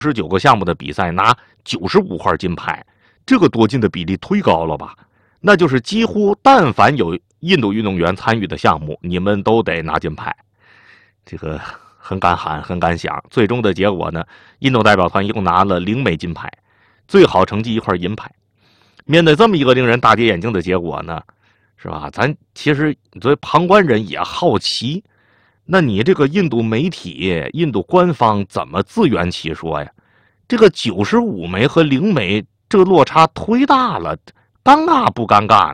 19个项目的比赛拿95块金牌，这个夺金的比例忒高了吧？那就是几乎但凡有印度运动员参与的项目，你们都得拿金牌。这个很敢喊，很敢想。最终的结果呢，印度代表团一共拿了0枚金牌，最好成绩1块银牌。面对这么一个令人大跌眼镜的结果呢，是吧？咱其实作为旁观人也好奇，那你这个印度媒体、印度官方怎么自圆其说呀？这个95枚和0枚这个落差忒大了，尴尬不尴尬呢？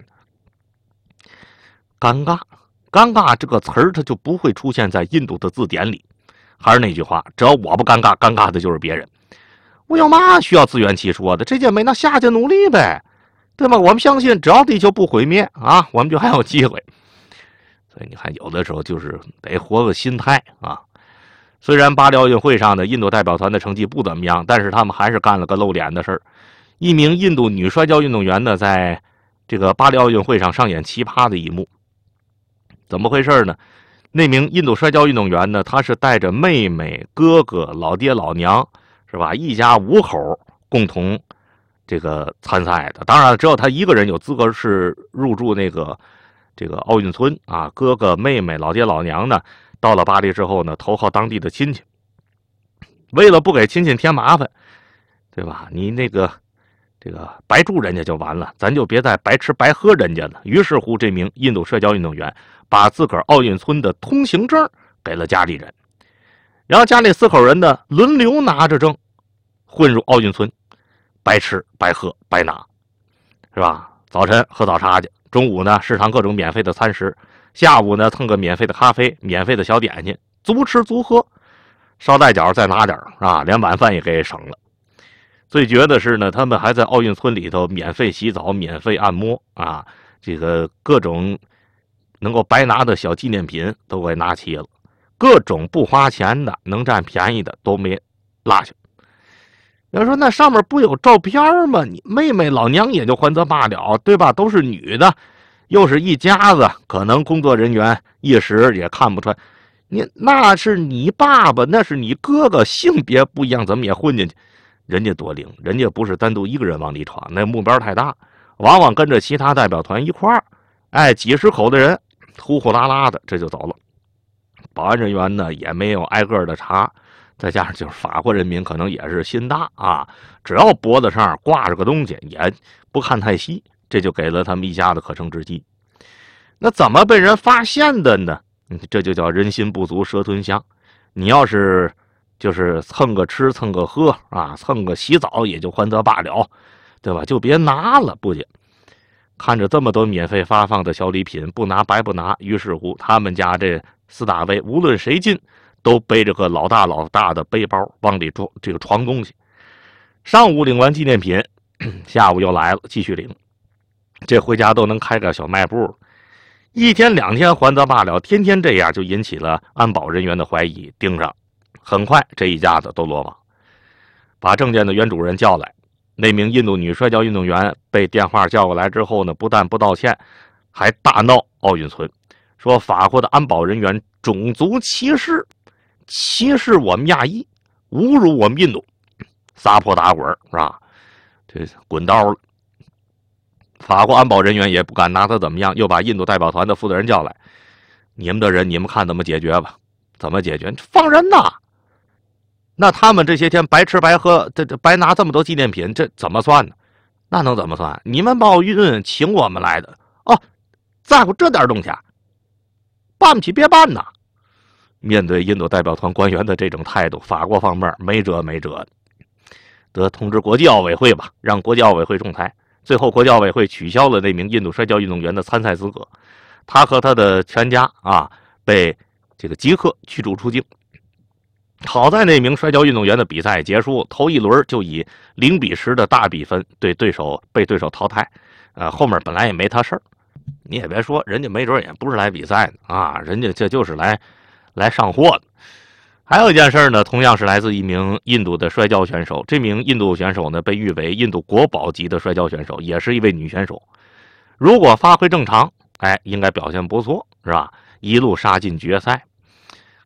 尴尬，尴尬这个词儿它就不会出现在印度的字典里。还是那句话，只要我不尴尬，尴尬的就是别人。我有嘛需要自圆其说的？这届没那下届努力呗，对吗？我们相信，只要地球不毁灭啊，我们就还有机会。所以你看，有的时候就是得活个心态啊。虽然巴黎奥运会上的印度代表团的成绩不怎么样，但是他们还是干了个露脸的事儿。一名印度女摔跤运动员呢，在这个巴黎奥运会上上演奇葩的一幕。怎么回事呢？那名印度摔跤运动员呢，他是带着妹妹、哥哥、老爹、老娘，是吧？一家5口共同这个参赛的。当然了，只有他一个人有资格是入住这个奥运村啊。哥哥、妹妹、老爹、老娘呢，到了巴黎之后呢，投靠当地的亲戚。为了不给亲戚添麻烦，对吧？你这个白住人家就完了，咱就别再白吃白喝人家了。于是乎，这名印度摔跤运动员把自个儿奥运村的通行证给了家里人，然后家里4口人呢轮流拿着证混入奥运村，白吃白喝白拿，是吧？早晨喝早茶去，中午呢市场各种免费的餐食，下午呢蹭个免费的咖啡、免费的小点心，足吃足喝，捎带脚再拿点啊，连晚饭也给省了。最绝的是呢，他们还在奥运村里头免费洗澡、免费按摩啊，这个各种能够白拿的小纪念品都给拿齐了，各种不花钱的、能占便宜的都没落下。有人说那上面不有照片吗？你妹妹、老娘也就还则罢了，对吧？都是女的，又是一家子，可能工作人员一时也看不出来。那是你爸爸，那是你哥哥，性别不一样，怎么也混进去？人家多灵，人家不是单独一个人往里闯，那目标太大，往往跟着其他代表团一块儿，哎，几十口的人，呼呼啦啦的这就走了。保安人员呢也没有挨个的查，再加上就是法国人民可能也是心大啊，只要脖子上挂着个东西，也不看太细，这就给了他们一家的可乘之机。那怎么被人发现的呢？这就叫人心不足蛇吞象。你要是就是蹭个吃蹭个喝啊，蹭个洗澡也就还则罢了，对吧？就别拿了，不行。看着这么多免费发放的小礼品，不拿白不拿。于是乎，他们家这4大位无论谁进，都背着个老大的背包往里装东西。上午领完纪念品，下午又来了，继续领。这回家都能开个小卖部，1天2天还则罢了，天天这样就引起了安保人员的怀疑，盯上。很快，这一家子都落网。把证件的原主人叫来，那名印度女摔跤运动员被电话叫过来之后呢，不但不道歉，还大闹奥运村，说法国的安保人员种族歧视，歧视我们亚裔，侮辱我们印度，撒泼打滚是吧？这滚刀了。法国安保人员也不敢拿他怎么样，又把印度代表团的负责人叫来，你们的人你们看怎么解决吧？怎么解决？放人呐！那他们这些天白吃白喝，这白拿这么多纪念品，这怎么算呢？那能怎么算？你们奥运请我们来的哦，在乎这点东西啊？办不起别办呐！面对印度代表团官员的这种态度，法国方面没辙的，得通知国际奥委会吧，让国际奥委会仲裁。最后，国际奥委会取消了那名印度摔跤运动员的参赛资格，他和他的全家啊被这个即刻驱逐出境。好在那名摔跤运动员的比赛结束，头一轮就以0-10的大比分被对手淘汰，后面本来也没他事儿。你也别说，人家没准也不是来比赛的啊，人家这就是来上货的。还有一件事呢，同样是来自一名印度的摔跤选手。这名印度选手呢，被誉为印度国宝级的摔跤选手，也是一位女选手。如果发挥正常，哎，应该表现不错，是吧？一路杀进决赛。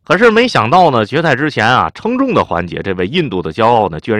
可是没想到呢，决赛之前啊，称重的环节，这位印度的骄傲呢，居然